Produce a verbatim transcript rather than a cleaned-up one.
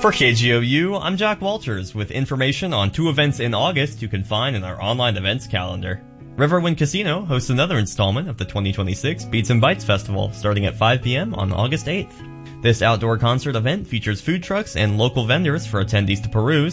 For K G O U, I'm Jack Walters with information on two events in August you can find in our online events calendar. Riverwind Casino hosts another installment of the twenty twenty-six Beats and Bites Festival starting at five p.m. on August eighth. This outdoor concert event features food trucks and local vendors for attendees to peruse,